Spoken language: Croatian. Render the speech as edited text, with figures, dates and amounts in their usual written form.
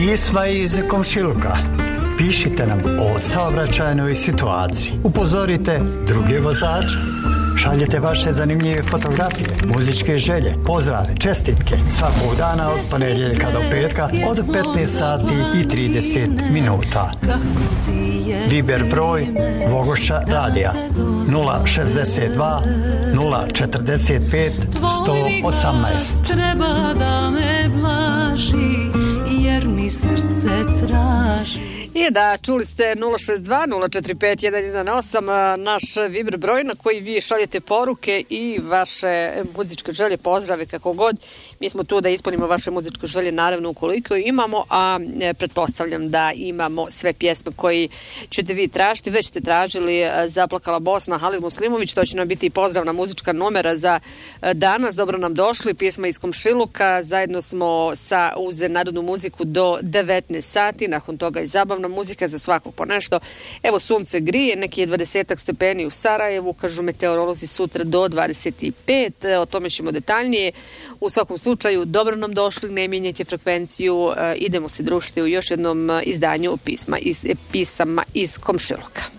Pisma iz komšiluka. Pišite nam o saobraćajnoj situaciji. Upozorite druge vozače. Šaljete vaše zanimljive fotografije, muzičke želje, pozdrave, čestitke svakog dana od ponedjeljka do petka od 15 sati i 30 minuta. Viber broj Vogošća radija 062 045 118. Treba da me blaži, jer mi srce traži. I da, čuli ste 062 045 118, naš Viber broj na koji vi šaljete poruke i vaše muzičke želje, pozdrave, kako god. Mi smo tu da ispunimo vaše muzičke želje, naravno ukoliko imamo, a pretpostavljam da imamo sve pjesme koji ćete vi tražiti. Već ste tražili Zaplakala Bosna, Halil Muslimović, to će nam biti pozdravna muzička numera za danas. Dobro nam došli, pjesma iz komšiluka, zajedno smo uz narodnu muziku do 19 sati, nakon toga i zabavna muzika za svakog po nešto. Evo, sunce grije, neki je 20 stepeni u Sarajevu, kažu meteorolozi sutra do 25, o tome ćemo detaljnije. U svakom slučaju, dobro nam došli, ne mijenjajte frekvenciju, idemo se družiti u još jednom izdanju pisama iz komšiluka.